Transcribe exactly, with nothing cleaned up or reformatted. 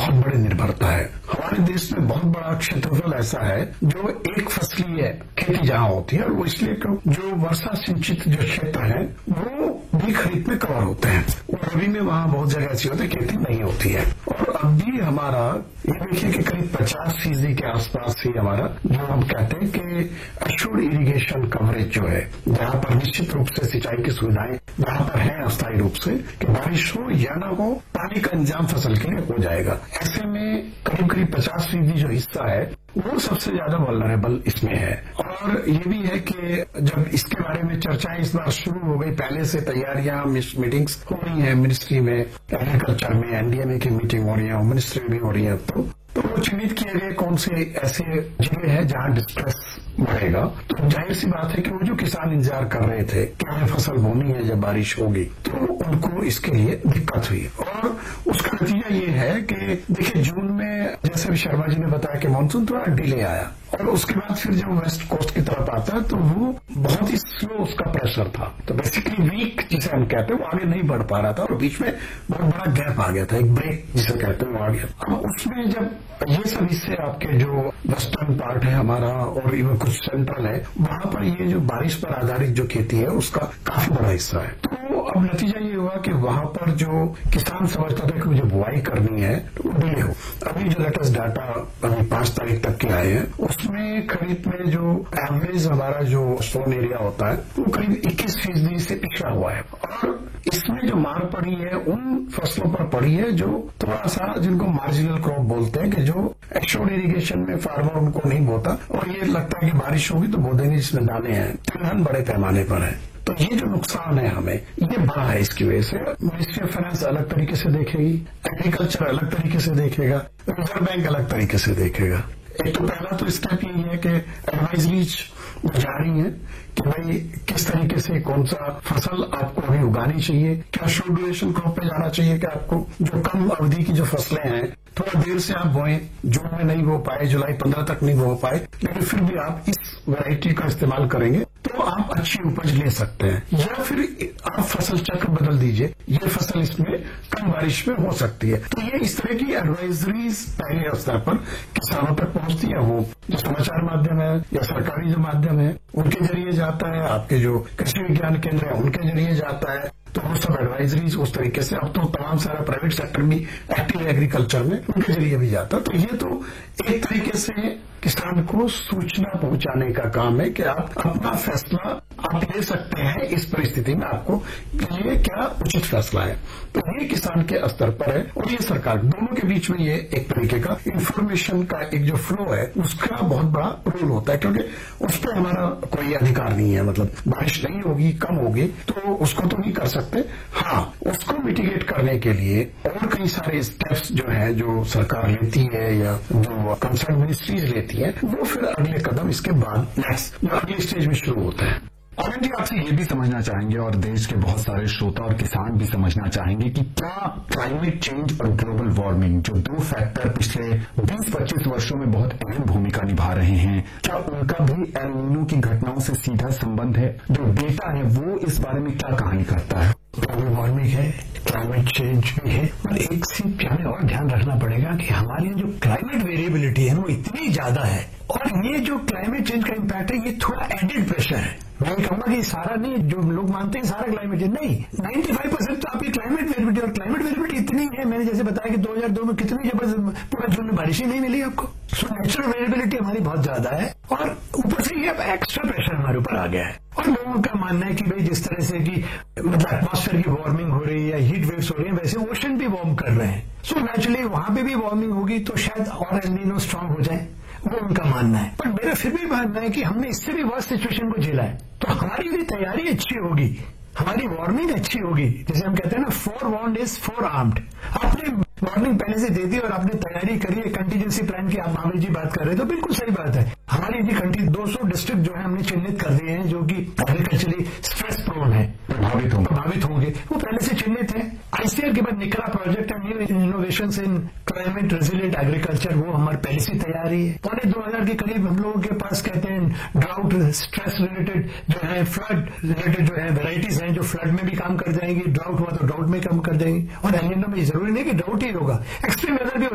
बहुत बड़ी निर्भरता है। हमारे देश में बहुत बड़ा क्षेत्रफल ऐसा है जो एक फसलीय खेती जहां होती है, और वो इसलिए जो वर्षा सिंचित जो क्षेत्र है वो भी खरीफ में कवर होते हैं, और रबी में वहां बहुत जगह ऐसी होती है खेती नहीं होती है। और अब भी हमारा ये देखिए कि करीब पचास फीसदी के आसपास ही हमारा जो हम कहते हैं कि अश्योर्ड इरिगेशन कवरेज जो है, जहां पर निश्चित रूप से सिंचाई की सुविधाएं जहां पर है अस्थायी रूप से कि बारिश हो या ना हो, पानी का इंतजाम फसल के लिए हो जाएगा। ऐसे में करीब करीब पचास फीसदी जो हिस्सा है वो सबसे ज्यादा वल्नरेबल इसमें है। और ये भी है कि जब इसके बारे में चर्चाएं इस बार शुरू हो गई, पहले से तैयारियां मीटिंग्स हो रही हैं मिनिस्ट्री में, एग्रीकल्चर में एनडीएमए की मीटिंग हो रही है, मिनिस्ट्री में भी हो रही है, तो तो वो चिन्हित किए गए कौन से ऐसे जिले हैं जहां डिस्ट्रेस बढ़ेगा। तो जाहिर सी बात है कि वो जो किसान इंतजार कर रहे थे कि हमें फसल बोनी है जब बारिश होगी, तो उनको इसके लिए दिक्कत हुई। और उसका नतीजा ये है कि देखिए जून में जैसे भी शर्मा जी ने बताया कि मानसून थोड़ा डिले आया, और उसके बाद फिर जब वेस्ट कोस्ट की तरफ आता है तो वो बहुत ही स्लो उसका प्रेशर था, तो बेसिकली वीक जिसे हम कहते हैं वो आगे नहीं बढ़ पा रहा था, और बीच में बहुत बड़ा गैप आ गया था, एक ब्रेक जिसे कहते हैं वो आ गया। अब उसमें जब ये सब हिस्से आपके जो वेस्टर्न पार्ट है हमारा और इवन कुछ सेंट्रल है, वहां पर ये जो बारिश पर आधारित जो खेती है उसका काफी बड़ा हिस्सा है। तो अब नतीजा ये हुआ कि वहां पर जो किसान समझता था कि मुझे बुआई करनी है तो वो डिले हो। अभी जो लेटेस्ट डाटा अभी पांच तारीख तक के आए हैं उसमें खरीफ में जो एवरेज हमारा जो सोन एरिया होता है वो करीब इक्कीस फीसदी से पिछड़ा हुआ है, और इसमें जो मार पड़ी है उन फसलों पर पड़ी है जो थोड़ा सा जिनको मार्जिनल क्रॉप बोलते हैं, कि जो एश्योर्ड इरिगेशन में फार्मर उनको नहीं बोता और ये लगता है कि बारिश होगी तो बो देंगे, जिसमें दाने हैं, तिलहन बड़े पैमाने पर है। तो ये जो नुकसान है हमें ये बड़ा है। इसकी वजह से मिनिस्ट्री ऑफ फाइनेंस अलग तरीके से देखेगी, एग्रीकल्चर अलग तरीके से देखेगा, रिजर्व बैंक अलग तरीके से देखेगा। एक तो पहला तो स्टेप यही है कि एडवाइजरीज जारी है कि भाई किस तरीके से कौन सा फसल आपको अभी उगानी चाहिए, क्या शॉर्ट ड्यूरेशन क्रॉप पे जाना चाहिए कि आपको जो कम अवधि की जो फसलें हैं थोड़ा देर से आप बोएं, जून में नहीं बो पाए, जुलाई पंद्रह तक नहीं बो पाए, लेकिन फिर भी आप इस वैरायटी का इस्तेमाल करेंगे तो आप अच्छी उपज ले सकते हैं, या फिर आप फसल चक्र बदल दीजिए, ये फसल इसमें कम बारिश में हो सकती है। तो ये इस तरह की एडवाइजरीज पहले स्तर पर किसानों तक पहुंचती है, वो जो समाचार माध्यम है या सरकारी जो माध्यम है उनके जरिए जाता है, आपके जो कृषि विज्ञान केंद्र है उनके जरिए जाता है, तो वो सब एडवाइजरीज उस तरीके से अब तो तमाम सारा प्राइवेट सेक्टर भी एक्टिव एग्रीकल्चर में उनके जरिए भी जाता है। तो ये तो एक तरीके से किसान को सूचना पहुंचाने का काम है कि आप अपना फैसला आप ले सकते हैं, इस परिस्थिति में आपको ये क्या उचित फैसला है। तो ये किसान के स्तर पर है, और ये सरकार, दोनों के बीच में ये एक तरीके का इंफॉर्मेशन का एक जो फ्लो है उसका बहुत बड़ा रोल होता है, क्योंकि उस पर हमारा कोई अधिकार नहीं है। मतलब बारिश नहीं होगी, कम होगी तो उसको तो नहीं कर सकते, हाँ उसको मिटिगेट करने के लिए और कई सारे स्टेप्स जो है जो सरकार लेती है या जो कंसर्न मिनिस्ट्रीज लेती है, वो फिर अगले कदम इसके बाद नेक्स्ट अगले स्टेज में शुरू होता है। आनंद जी, आपसे ये भी समझना चाहेंगे और देश के बहुत सारे श्रोता और किसान भी समझना चाहेंगे कि क्या क्लाइमेट चेंज और ग्लोबल वार्मिंग, जो दो फैक्टर पिछले बीस पच्चीस वर्षों में बहुत अहम भूमिका निभा रहे हैं, क्या उनका भी एल नीनो की घटनाओं से सीधा संबंध है? जो डेटा है वो इस बारे में क्या कहानी करता है? ग्लोबल वार्मिंग है, क्लाइमेट चेंज भी है, और एक चीज हमें और ध्यान रखना पड़ेगा कि हमारी जो क्लाइमेट वेरिएबिलिटी है वो इतनी ज्यादा है, और ये जो क्लाइमेट चेंज का इम्पैक्ट है ये थोड़ा एडेड प्रेशर है। मैं कहूंगा कि सारा नहीं, जो लोग मानते हैं सारा क्लाइमेट चेंज नहीं, पचानवे परसेंट तो आपकी क्लाइमेट वेरिएबिलिटी, और क्लाइमेट वेरिएबिलिटी इतनी है, मैंने जैसे बताया कि दो हज़ार दो में कितनी जबरदस्त पूरा जून में बारिश ही नहीं मिली आपको। सो नेचुरल वेरिएबिलिटी हमारी बहुत ज्यादा है, और ऊपर से ये अब एक्स्ट्रा प्रेशर हमारे ऊपर आ गया है। और लोगों का मानना है कि भाई जिस तरह से कि मतलब एटमॉस्फेयर की वार्मिंग हो रही है या हीट वेव्स हो रही है, वैसे ओशन भी वार्म कर रहे हैं। सो नेचुरली वहां पे भी वार्मिंग होगी तो शायद और एल नीनो स्ट्रांग हो जाए, वो उनका मानना है। पर मेरा फिर भी मानना है कि हमने इससे भी वर्स्ट सिचुएशन को झेला है, तो हमारी यदि तैयारी अच्छी होगी, हमारी वार्निंग अच्छी होगी, जैसे हम कहते हैं ना four warned is four armed, आपने वार्निंग पहले से दे दी और आपने तैयारी करी है, कंटीजेंसी प्लान की आप महावीर जी बात कर रहे हैं, तो बिल्कुल सही बात है। हमारी यदि कंट्री दो सौ डिस्ट्रिक्ट जो है हमने चिन्हित कर दिए हैं जो कि एग्रीकल्चरली स्ट्रेस प्रोन है, प्रभावित होंगे प्रभावित होंगे वो पहले से चिन्हित है। आईसीआर के बाद निकला प्रोजेक्ट है new innovation in climate resilient agriculture, वो हमारी पहले से तैयारी है। पौने दो हजार के करीब हम लोगों के पास कहते हैं ड्राउट स्ट्रेस रिलेटेड जो है, फ्लड रिलेटेड जो है वेराइटीज हैं जो फ्लड में भी काम कर जाएंगी, ड्राउट हुआ तो ड्राउट में काम कर जाएंगी, और एल नीनो में जरूरी नहीं कि ड्राउट ही होगा, एक्सट्रीम वेदर भी